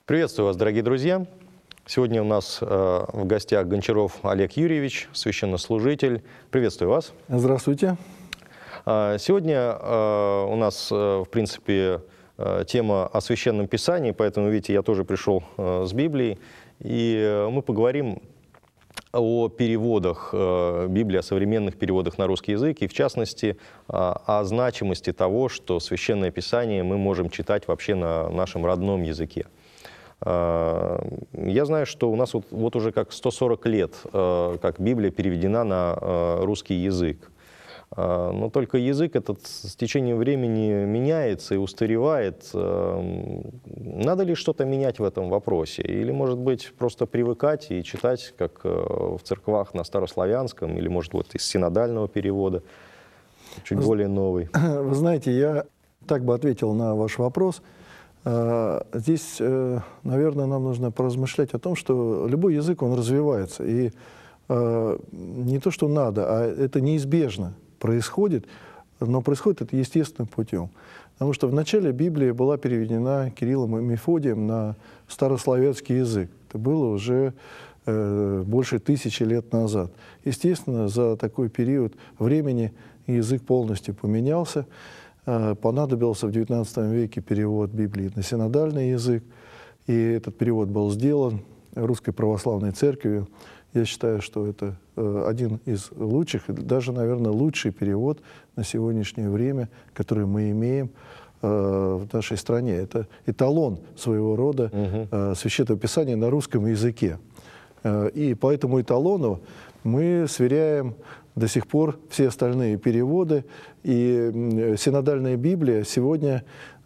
Приветствую вас, дорогие друзья! Сегодня у нас в гостях Гончаров Олег Юрьевич, священнослужитель. Приветствую вас. Здравствуйте. Сегодня у нас, в принципе, тема о Священном Писании, поэтому, видите, я тоже пришел с Библией, и мы поговорим о переводах Библии, о современных переводах на русский язык, и в частности о значимости того, что Священное Писание мы можем читать вообще на нашем родном языке. Я знаю, что у нас вот уже как 140 лет, как Библия переведена на русский язык. Но только язык этот с течением времени меняется и устаревает. Надо ли что-то менять в этом вопросе? Или, может быть, просто привыкать и читать, как в церквах на старославянском, или, может, вот из синодального перевода, чуть более новый? Вы знаете, я так бы ответил на ваш вопрос. Здесь, наверное, нам нужно поразмышлять о том, что любой язык, он развивается. И не то, что надо, а это неизбежно происходит, но происходит это естественным путем. Потому что в начале Библия была переведена Кириллом и Мефодием на старославянский язык. Это было уже больше 1000 лет назад. Естественно, за такой период времени язык полностью поменялся. Понадобился в XIX веке перевод Библии на синодальный язык, и этот перевод был сделан Русской Православной Церковью. Я считаю, что это один из лучших, даже, наверное, лучший перевод на сегодняшнее время, который мы имеем в нашей стране. Это эталон своего рода Священного Писания на русском языке. И по этому эталону мы сверяем до сих пор все остальные переводы, и синодальная Библия сегодня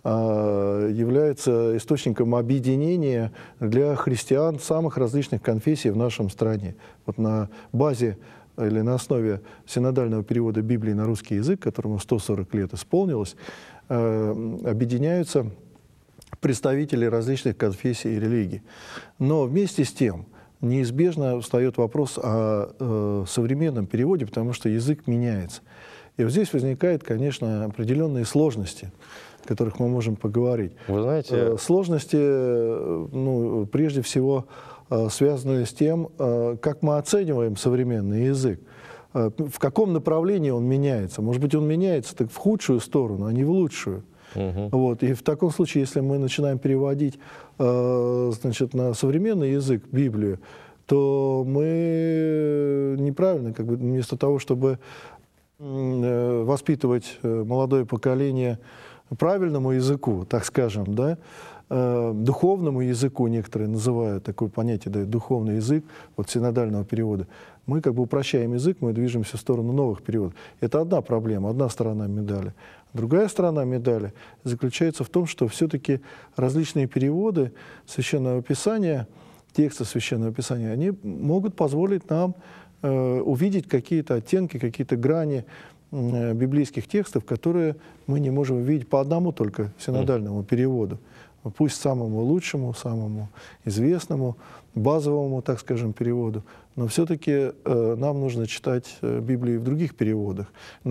является источником объединения для христиан самых различных конфессий в нашем стране. Вот на базе или на основе синодального перевода Библии на русский язык, которому 140 лет исполнилось, объединяются представители различных конфессий и религий. Но вместе с тем неизбежно встает вопрос о современном переводе, потому что язык меняется. И вот здесь возникают, конечно, определенные сложности, о которых мы можем поговорить. Вы знаете, сложности, прежде всего, связаны с тем, как мы оцениваем современный язык, в каком направлении он меняется. Может быть, он меняется так в худшую сторону, а не в лучшую. Вот. И в таком случае, если мы начинаем переводить на современный язык Библию, то мы неправильно, вместо того, чтобы воспитывать молодое поколение правильному языку, так скажем, да, духовному языку, некоторые называют такое понятие, да, духовный язык, вот синодального перевода, мы упрощаем язык, мы движемся в сторону новых переводов. Это одна проблема, одна сторона медали. Другая сторона медали заключается в том, что все-таки различные переводы Священного Писания, текста Священного Писания, они могут позволить нам увидеть какие-то оттенки, какие-то грани библейских текстов, которые мы не можем увидеть по одному только синодальному переводу. Пусть самому лучшему, самому известному, базовому, так скажем, переводу, но все-таки нам нужно читать Библию в других переводах.